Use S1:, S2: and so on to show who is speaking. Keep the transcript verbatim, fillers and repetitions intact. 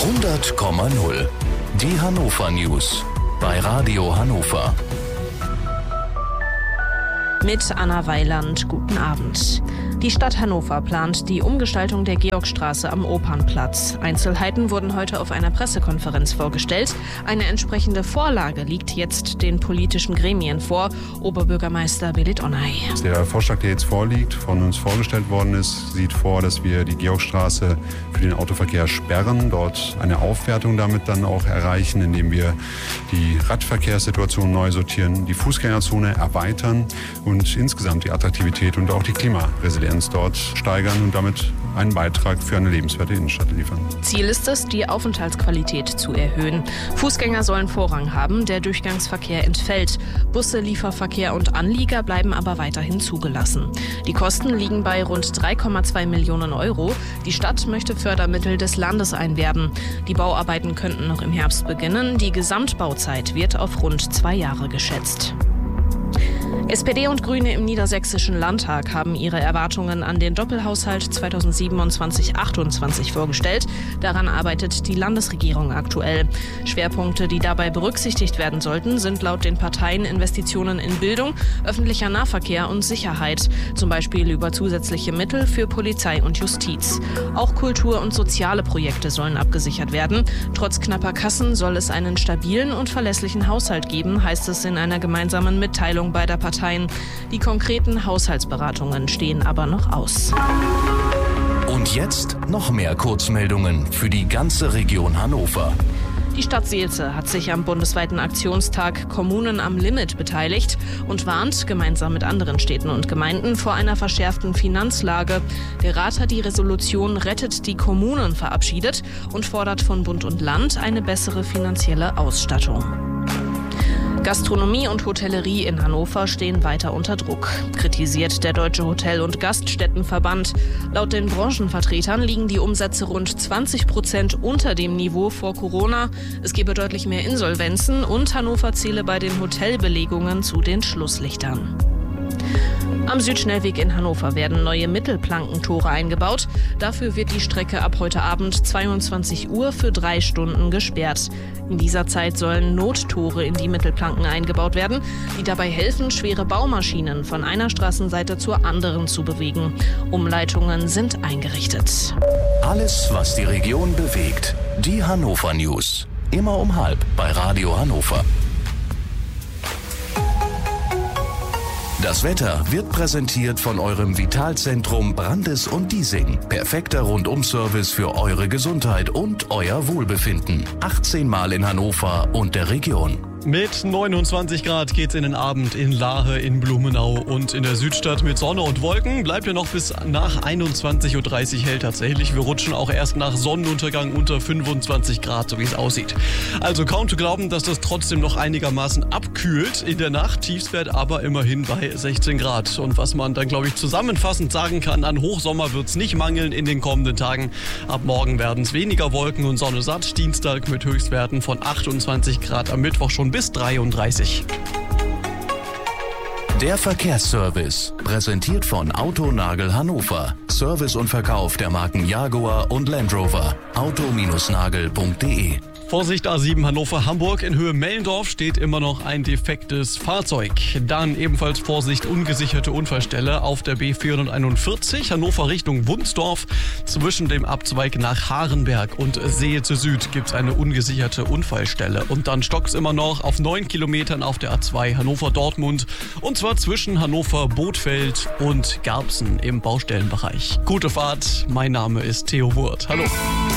S1: hundert Komma null. Die Hannover News bei Radio Hannover.
S2: Mit Anna Weiland, guten Abend. Die Stadt Hannover plant die Umgestaltung der Georgstraße am Opernplatz. Einzelheiten wurden heute auf einer Pressekonferenz vorgestellt. Eine entsprechende Vorlage liegt jetzt den politischen Gremien vor. Oberbürgermeister Belit Onay.
S3: Der Vorschlag, der jetzt vorliegt, von uns vorgestellt worden ist, sieht vor, dass wir die Georgstraße für den Autoverkehr sperren, dort eine Aufwertung damit dann auch erreichen, indem wir die Radverkehrssituation neu sortieren, die Fußgängerzone erweitern und insgesamt die Attraktivität und auch die Klimaresilienz dort steigern und damit einen Beitrag für eine lebenswerte Innenstadt liefern.
S2: Ziel ist es, die Aufenthaltsqualität zu erhöhen. Fußgänger sollen Vorrang haben, der Durchgangsverkehr entfällt. Busse, Lieferverkehr und Anlieger bleiben aber weiterhin zugelassen. Die Kosten liegen bei rund drei Komma zwei Millionen Euro. Die Stadt möchte Fördermittel des Landes einwerben. Die Bauarbeiten könnten noch im Herbst beginnen. Die Gesamtbauzeit wird auf rund zwei Jahre geschätzt. S P D und Grüne im Niedersächsischen Landtag haben ihre Erwartungen an den Doppelhaushalt zweitausendsiebenundzwanzig achtundzwanzig vorgestellt. Daran arbeitet die Landesregierung aktuell. Schwerpunkte, die dabei berücksichtigt werden sollten, sind laut den Parteien Investitionen in Bildung, öffentlicher Nahverkehr und Sicherheit. Zum Beispiel über zusätzliche Mittel für Polizei und Justiz. Auch Kultur- und soziale Projekte sollen abgesichert werden. Trotz knapper Kassen soll es einen stabilen und verlässlichen Haushalt geben, heißt es in einer gemeinsamen Mitteilung beider Parteien. Die konkreten Haushaltsberatungen stehen aber noch aus.
S1: Und jetzt noch mehr Kurzmeldungen für die ganze Region Hannover.
S2: Die Stadt Seelze hat sich am bundesweiten Aktionstag Kommunen am Limit beteiligt und warnt gemeinsam mit anderen Städten und Gemeinden vor einer verschärften Finanzlage. Der Rat hat die Resolution Rettet die Kommunen verabschiedet und fordert von Bund und Land eine bessere finanzielle Ausstattung. Gastronomie und Hotellerie in Hannover stehen weiter unter Druck, kritisiert der Deutsche Hotel- und Gaststättenverband. Laut den Branchenvertretern liegen die Umsätze rund zwanzig Prozent unter dem Niveau vor Corona. Es gebe deutlich mehr Insolvenzen und Hannover zähle bei den Hotelbelegungen zu den Schlusslichtern. Am Südschnellweg in Hannover werden neue Mittelplankentore eingebaut. Dafür wird die Strecke ab heute Abend zweiundzwanzig Uhr für drei Stunden gesperrt. In dieser Zeit sollen Nottore in die Mittelplanken eingebaut werden, die dabei helfen, schwere Baumaschinen von einer Straßenseite zur anderen zu bewegen. Umleitungen sind eingerichtet.
S1: Alles, was die Region bewegt. Die Hannover News. Immer um halb bei Radio Hannover. Das Wetter wird präsentiert von eurem Vitalzentrum Brandes und Diesing. Perfekter Rundum-Service für eure Gesundheit und euer Wohlbefinden. achtzehn Mal in Hannover und der Region.
S4: Mit neunundzwanzig Grad geht's in den Abend in Lahe, in Blumenau und in der Südstadt mit Sonne und Wolken. Bleibt ja noch bis nach einundzwanzig Uhr dreißig hell tatsächlich. Wir rutschen auch erst nach Sonnenuntergang unter fünfundzwanzig Grad, so wie es aussieht. Also kaum zu glauben, dass das trotzdem noch einigermaßen abkühlt in der Nacht. Tiefstwert aber immerhin bei sechzehn Grad. Und was man dann, glaube ich, zusammenfassend sagen kann, an Hochsommer wird's nicht mangeln in den kommenden Tagen. Ab morgen werden es weniger Wolken und Sonne satt. Dienstag mit Höchstwerten von achtundzwanzig Grad, am Mittwoch schon bis dreiunddreißig.
S1: Der Verkehrsservice, präsentiert von Autonagel Hannover. Service und Verkauf der Marken Jaguar und Land Rover. auto Bindestrich nagel punkt de.
S4: Vorsicht A sieben Hannover-Hamburg, in Höhe Mellendorf steht immer noch ein defektes Fahrzeug. Dann ebenfalls Vorsicht, ungesicherte Unfallstelle auf der B vierhunderteinundvierzig, Hannover Richtung Wunsdorf. Zwischen dem Abzweig nach Harenberg und Seelze Süd gibt es eine ungesicherte Unfallstelle. Und dann stockt's immer noch auf neun Kilometern auf der A zwei Hannover-Dortmund. Und zwar zwischen Hannover-Bothfeld und Garbsen im Baustellenbereich. Gute Fahrt, mein Name ist Theo Wurt. Hallo.